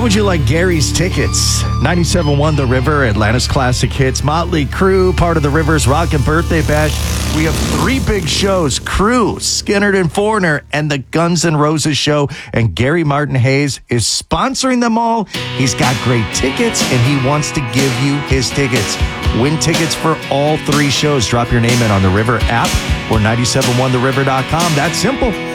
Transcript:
would you like Gary's tickets? 97.1 The River, Atlanta's Classic Hits, Motley Crue, part of the River's Rockin' Birthday Bash. We have 3 big shows, Crue, Skynyrd and Foreigner, and the Guns N' Roses show. And Gary Martin Hayes is sponsoring them all. He's got great tickets, and he wants to give you his tickets. Win tickets for all 3 shows. Drop your name in on the River app or 971theriver.com. That's simple.